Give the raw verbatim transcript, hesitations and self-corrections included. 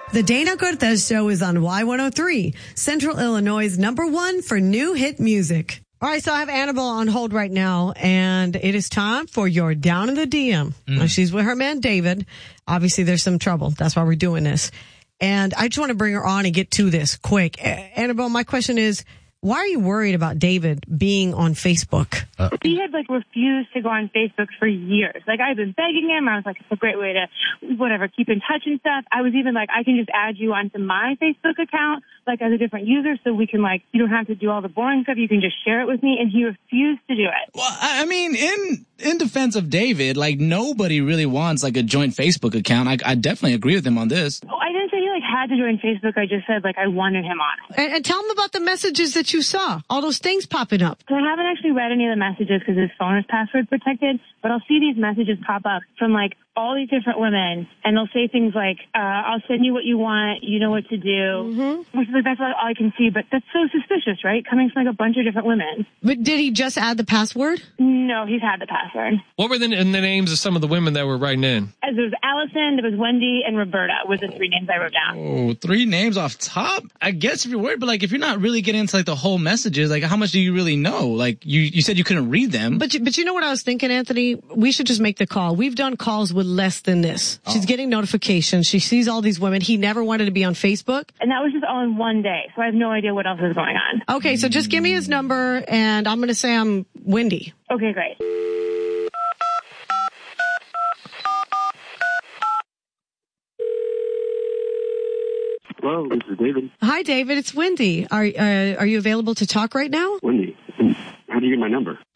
The Dana Cortez Show is on Y one oh three, Central Illinois' number one for new hit music. All right, so I have Annabelle on hold right now, and it is time for your Down in the D M. Mm. She's with her man, David. Obviously, there's some trouble. That's why we're doing this. And I just want to bring her on and get to this quick. Annabelle, my question is, why are you worried about David being on Facebook? Uh, he had, like, refused to go on Facebook for years. Like, I've been begging him. I was like, it's a great way to, whatever, keep in touch and stuff. I was even like, I can just add you onto my Facebook account, like, as a different user, so we can, like, you don't have to do all the boring stuff. You can just share it with me. And he refused to do it. Well, I mean, in in defense of David, like, nobody really wants, like, a joint Facebook account. I, I definitely agree with him on this. Oh, I didn't say he, like, had to join Facebook. I just said, like, I wanted him on it. And, and tell him about the messages that you saw, all those things popping up. So I haven't actually read any of the messages because his phone is password protected, but I'll see these messages pop up from, like, all these different women, and they'll say things like, uh, I'll send you what you want, you know what to do, mm-hmm. which is like, that's all I can see, but that's so suspicious, right? Coming from, like, a bunch of different women. But did he just add the password? No, he's had the password. What were the, the names of some of the women that were writing in? As there was Allison, there was Wendy, and Roberta were the three names I wrote down. Oh, three names off top? I guess if you're worried, but, like, if you're not really getting into, like, the whole messages, like, how much do you really know? Like, you, you said you couldn't read them. But you, but you know what I was thinking, Anthony? We should just make the call. We've done calls with less than this. She's getting notifications. She sees all these women. He never wanted to be on Facebook. And that was just all in one day, so I have no idea what else is going on. Okay, so just give me his number, and I'm going to say I'm Wendy. Okay, great. Hello, this is David. Hi, David. It's Wendy. Are uh, are you available to talk right now? Wendy, how do you get my number?